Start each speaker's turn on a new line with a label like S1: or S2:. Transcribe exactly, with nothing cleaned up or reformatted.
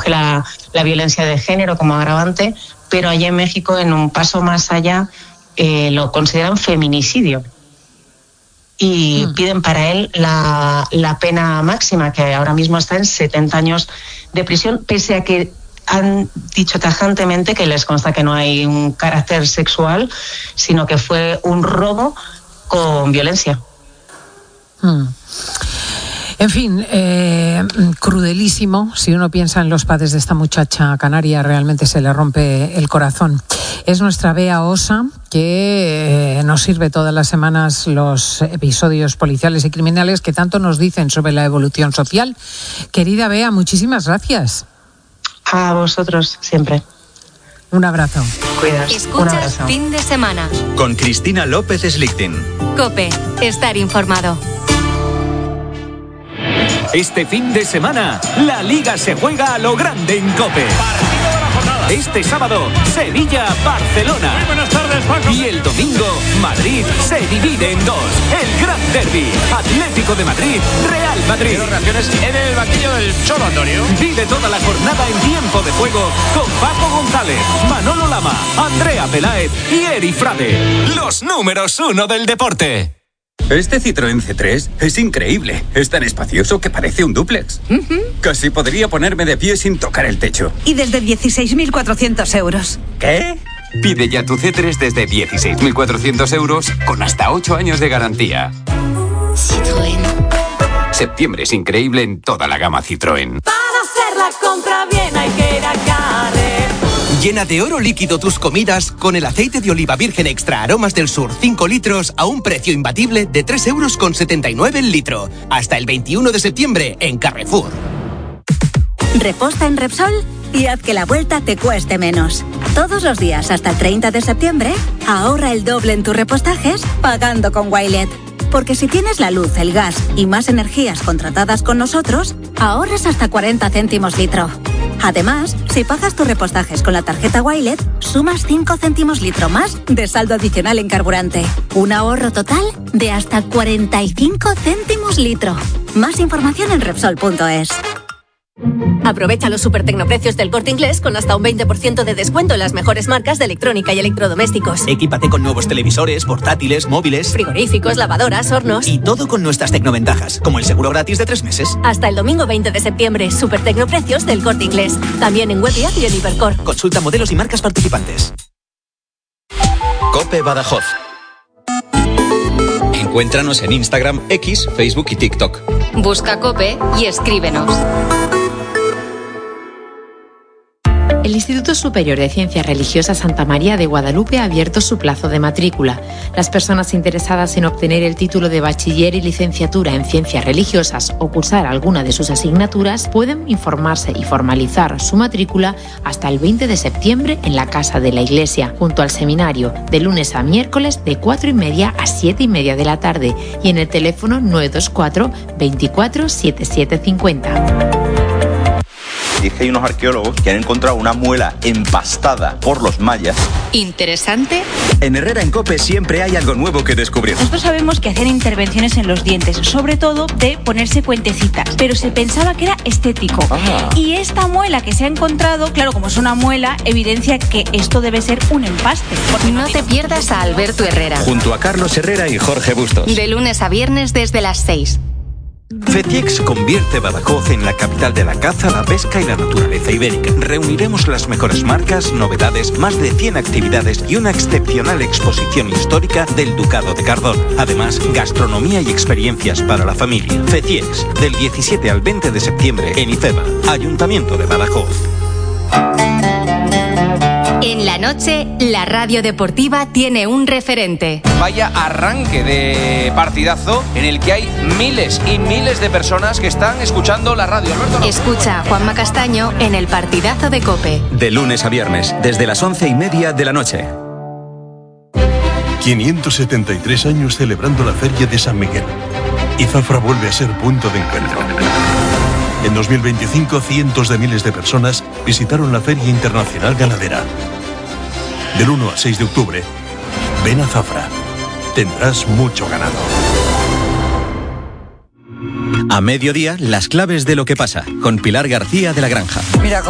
S1: reconoce la, la violencia de género como agravante, pero allá en México, en un paso más allá, eh, lo consideran feminicidio. Y mm. piden para él la, la pena máxima, que ahora mismo está en setenta años de prisión, pese a que han dicho tajantemente que les consta que no hay un carácter sexual, sino que fue un robo con violencia.
S2: Mm. En fin, eh, crudelísimo. Si uno piensa en los padres de esta muchacha canaria, realmente se le rompe el corazón. Es nuestra Bea Osa, que eh, nos sirve todas las semanas los episodios policiales y criminales que tanto nos dicen sobre la evolución social. Querida Bea, muchísimas gracias.
S1: A vosotros, siempre.
S2: Un abrazo.
S1: Cuidas.
S3: Escuchas Fin de Semana.
S4: Con Cristina López Slichting.
S3: COPE. Estar informado.
S5: Este fin de semana, la Liga se juega a lo grande en COPE.
S6: Partido de la jornada.
S5: Este sábado, Sevilla-Barcelona.
S6: Muy buenas tardes, Paco.
S5: Y el domingo, Madrid se divide en dos. El Gran Derbi, Atlético de Madrid, Real Madrid.
S6: Quiero reacciones en el banquillo del Cholo, Antonio.
S5: Vive toda la jornada en tiempo de juego con Paco González, Manolo Lama, Andrea Peláez y Eri Frade. Los números uno del deporte.
S7: Este Citroën C tres es increíble. Es tan espacioso que parece un dúplex. Uh-huh. Casi podría ponerme de pie sin tocar el techo.
S8: Y desde dieciséis mil cuatrocientos euros.
S7: ¿Qué?
S9: Pide ya tu C tres desde dieciséis mil cuatrocientos euros con hasta ocho años de garantía. Citroën. Septiembre es increíble en toda la gama Citroën.
S10: Para hacer la compra bien hay que ir a Carrefour.
S11: Llena de oro líquido tus comidas con el aceite de oliva virgen extra aromas del sur cinco litros a un precio imbatible de tres euros con setenta y nueve el litro. Hasta el veintiuno de septiembre en Carrefour.
S12: Reposta en Repsol y haz que la vuelta te cueste menos. Todos los días hasta el treinta de septiembre, ahorra el doble en tus repostajes pagando con Wilet. Porque si tienes la luz, el gas y más energías contratadas con nosotros, ahorras hasta cuarenta céntimos litro. Además, si pagas tus repostajes con la tarjeta Wilet, sumas cinco céntimos litro más de saldo adicional en carburante. Un ahorro total de hasta cuarenta y cinco céntimos litro. Más información en Repsol punto es.
S3: Aprovecha los super tecnoprecios del Corte Inglés con hasta un veinte por ciento de descuento en las mejores marcas de electrónica y electrodomésticos.
S11: Equípate con nuevos televisores, portátiles, móviles,
S3: frigoríficos, lavadoras, hornos.
S11: Y todo con nuestras tecnoventajas, como el seguro gratis de tres meses.
S3: Hasta el domingo veinte de septiembre, super tecnoprecios del Corte Inglés. También en web y app y en Hipercor.
S11: Consulta modelos y marcas participantes.
S4: COPE Badajoz. Encuéntranos en Instagram, X, Facebook y TikTok.
S3: Busca COPE y escríbenos.
S13: El Instituto Superior de Ciencias Religiosas Santa María de Guadalupe ha abierto su plazo de matrícula. Las personas interesadas en obtener el título de bachiller y licenciatura en Ciencias Religiosas o cursar alguna de sus asignaturas pueden informarse y formalizar su matrícula hasta el veinte de septiembre en la Casa de la Iglesia, junto al seminario, de lunes a miércoles de cuatro y media a siete y media de la tarde y en el teléfono nueve dos cuatro, veinticuatro, setenta y siete cincuenta.
S14: Y es que hay unos arqueólogos que han encontrado una muela empastada por los mayas.
S3: ¿Interesante?
S4: En Herrera en COPE siempre hay algo nuevo que descubrir.
S15: Nosotros sabemos que hacían intervenciones en los dientes, sobre todo de ponerse cuentecitas, pero se pensaba que era estético. Ah. Y esta muela que se ha encontrado, claro, como es una muela, evidencia que esto debe ser un empaste.
S3: No te pierdas a Alberto Herrera.
S4: Junto a Carlos Herrera y Jorge Bustos.
S3: De lunes a viernes desde las seis.
S16: FECIEX convierte Badajoz en la capital de la caza, la pesca y la naturaleza ibérica. Reuniremos las mejores marcas, novedades, más de cien actividades y una excepcional exposición histórica del Ducado de Cardona. Además, gastronomía y experiencias para la familia. FECIEX, del diecisiete al veinte de septiembre en IFEMA, Ayuntamiento de Badajoz.
S3: En la noche, la radio deportiva tiene un referente.
S17: Vaya arranque de partidazo en el que hay miles y miles de personas que están escuchando la radio. Alberto,
S3: escucha a Juanma Castaño en el partidazo de COPE.
S4: De lunes a viernes, desde las once y media de la noche.
S18: quinientos setenta y tres años celebrando la Feria de San Miguel. Y Zafra vuelve a ser punto de encuentro. En dos mil veinticinco, cientos de miles de personas visitaron la Feria Internacional Ganadera. Del uno al seis de octubre, ven a Zafra. Tendrás mucho ganado.
S4: A mediodía, las claves de lo que pasa, con Pilar García de la Granja.
S19: Mira,